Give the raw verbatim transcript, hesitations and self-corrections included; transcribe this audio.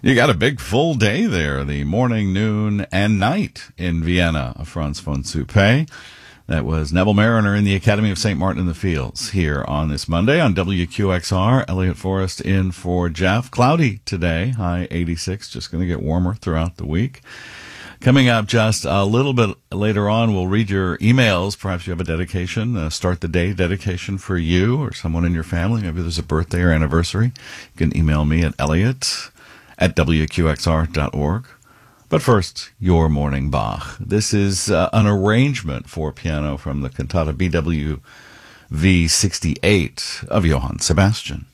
You got a big full day there, the morning, noon, and night in Vienna of Franz von Suppé. That was Neville Mariner in the Academy of Saint Martin in the Fields here on this Monday on W Q X R. Elliot Forrest in for Jeff. Cloudy today, high eighty-six, just going to get warmer throughout the week. Coming up just a little bit later on, we'll read your emails. Perhaps you have a dedication, a start the day dedication for you or someone in your family. Maybe there's a birthday or anniversary. You can email me at Elliot at W Q X R dot org. But first, your morning Bach. This is uh, an arrangement for piano from the cantata B W V sixty-eight of Johann Sebastian.